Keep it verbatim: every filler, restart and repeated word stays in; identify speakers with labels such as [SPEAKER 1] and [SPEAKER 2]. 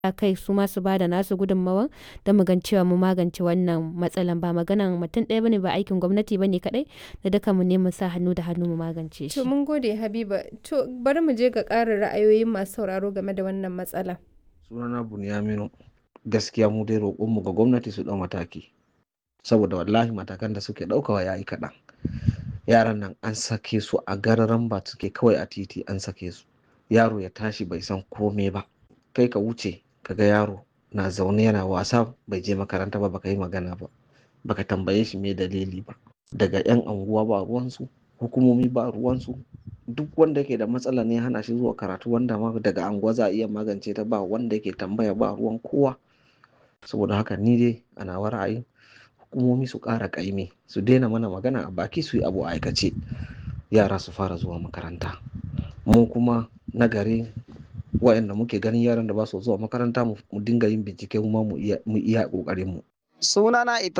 [SPEAKER 1] kai su ma su ba da nasu gudunmawar don mu gan cewa mu magance wannan matsalan. Ba maganan mutum ɗaya bane, ba aikin gwamnati bane kaɗai, da duka mu ne mu sa hannu da hannu mu magance
[SPEAKER 2] To
[SPEAKER 1] shi.
[SPEAKER 2] mun gode Habiba. To bari mu je ga ƙarin ra'ayoyin masu sauraro game da wannan matsala.
[SPEAKER 3] Sunana Bunyaminu. Gaskiya mu dai roƙonmu ga gwamnati su ɗau mataki. Saboda wallahi matakan da suke ɗaukawa ya yi kaɗan. Yaran nan an sake su a gararan ba suke kawai a titi an sake su. Yaro ya tashi bai san kome ba. Kai ka wuce ka ga yaro na zaune yana wasa bai je makaranta ba, baka yi magana ba. Baka tambaye shi me dalili ba. Daga 'yan anguwa ba ruwansu, hukumomi ba ruwansu. Duk wanda yake da matsala ne hana shi zuwa karatu, wanda ma daga anguwa za a iya magance ta, ba wanda yake tambaya, ba ruwan kowa. Saboda haka ni dai a nawa ra'ayin hukumomi su ƙara ƙaimi, su daina mana magana a baki, su yi abu a aikace. Yara su fara zuwa makaranta. Mu kuma na gari waɗanda muke ganin yaran da ba su zuwa makaranta mu dinga yin bincike, kuma mu iya ƙoƙarin mu.
[SPEAKER 4] Sunana Ibrahim.